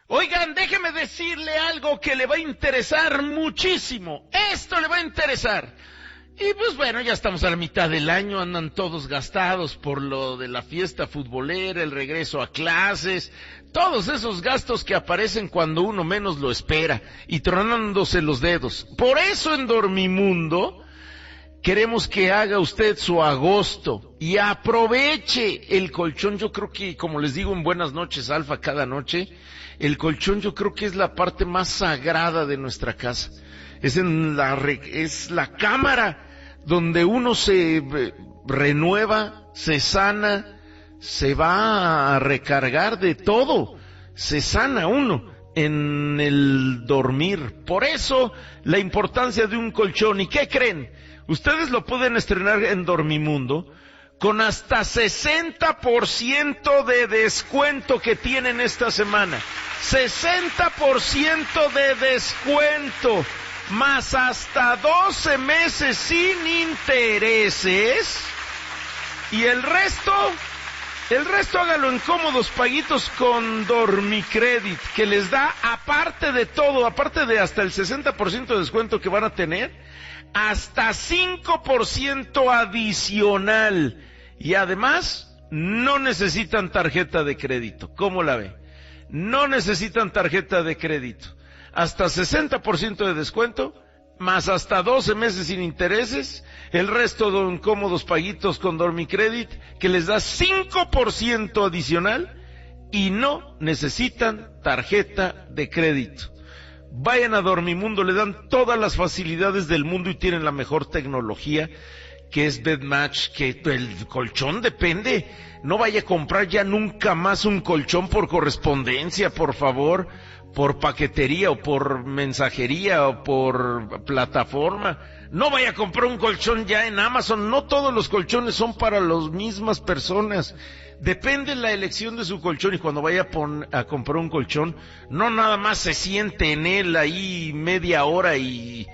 Oigan, déjeme decirle algo que le va a interesar muchísimo. Esto le va a interesar. Y pues bueno, ya estamos a la mitad del año, andan todos gastados por lo de la fiesta futbolera, el regreso a clases, todos esos gastos que aparecen cuando uno menos lo espera y tronándose los dedos. Por eso en Dormimundo queremos que haga usted su agosto y aproveche el colchón. Yo creo que, como les digo en Buenas noches Alfa cada noche, el colchón yo creo que es la parte más sagrada de nuestra casa. Es la cámara donde uno se renueva, se sana, se va a recargar de todo, se sana uno en el dormir. Por eso la importancia de un colchón. ¿Y qué creen? Ustedes lo pueden estrenar en Dormimundo con hasta 60% de descuento que tienen esta semana. 60% de descuento. Más hasta 12 meses sin intereses, y el resto hágalo en cómodos paguitos con Dormicredit, que les da, aparte de todo, aparte de hasta el 60% de descuento que van a tener, hasta 5% adicional, y además no necesitan tarjeta de crédito. ¿Cómo la ve? No necesitan tarjeta de crédito. Hasta 60% de descuento, más hasta 12 meses sin intereses, el resto en cómodos paguitos con Dormicredit, que les da 5% adicional y no necesitan tarjeta de crédito. Vayan a Dormimundo, le dan todas las facilidades del mundo y tienen la mejor tecnología, que es BedMatch, que el colchón depende. No vaya a comprar ya nunca más un colchón por correspondencia, por favor, por paquetería o por mensajería o por plataforma. No vaya a comprar un colchón ya en Amazon. No todos los colchones son para las mismas personas. Depende la elección de su colchón, y cuando vaya a comprar un colchón, no nada más se siente en él ahí media hora y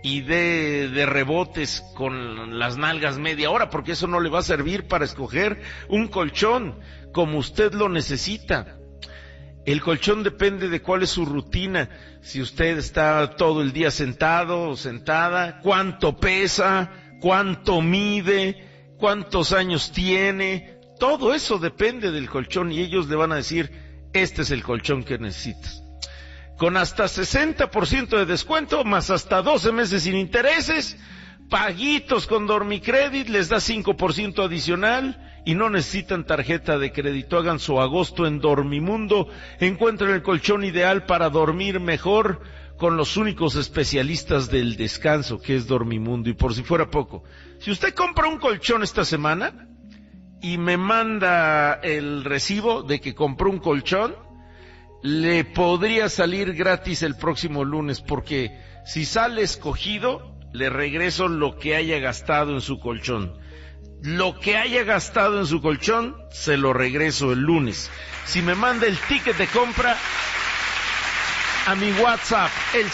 de rebotes con las nalgas media hora, porque eso no le va a servir para escoger un colchón como usted lo necesita. El colchón depende de cuál es su rutina. Si usted está todo el día sentado o sentada, cuánto pesa, cuánto mide, cuántos años tiene, todo eso depende del colchón, y ellos le van a decir, este es el colchón que necesitas. Con hasta 60% de descuento, más hasta 12 meses sin intereses, paguitos con Dormicredit, les da 5% adicional y no necesitan tarjeta de crédito. Hagan su agosto en Dormimundo, encuentren el colchón ideal para dormir mejor con los únicos especialistas del descanso, que es Dormimundo. Y por si fuera poco, si usted compra un colchón esta semana y me manda el recibo de que compró un colchón, le podría salir gratis el próximo lunes, porque si sale escogido, le regreso lo que haya gastado en su colchón. Lo que haya gastado en su colchón, se lo regreso el lunes. Si me manda el ticket de compra a mi WhatsApp, el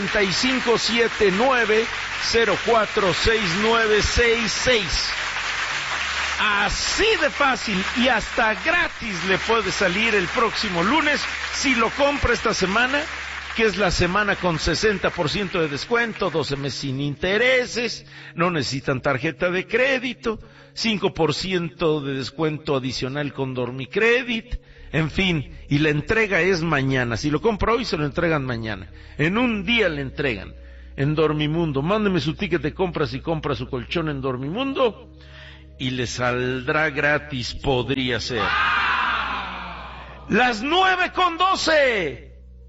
5579-046966. Así de fácil, y hasta gratis le puede salir el próximo lunes si lo compra esta semana, que es la semana con 60% de descuento, 12 meses sin intereses, no necesitan tarjeta de crédito, 5% de descuento adicional con Dormicredit, en fin, y la entrega es mañana. Si lo compra hoy, se lo entregan mañana. En un día le entregan en Dormimundo. Mándeme su ticket de compra si compra su colchón en Dormimundo y le saldrá gratis, podría ser. Las 9:12.